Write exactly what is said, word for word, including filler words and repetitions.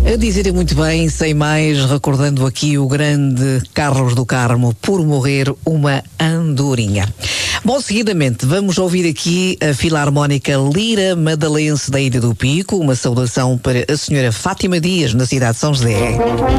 A dizerem muito bem, sem mais, recordando aqui o grande Carlos do Carmo, por morrer uma andorinha. Bom, seguidamente vamos ouvir aqui a Filarmónica Lira Madalense da Ilha do Pico, uma saudação para a senhora Fátima Dias, na cidade de São José.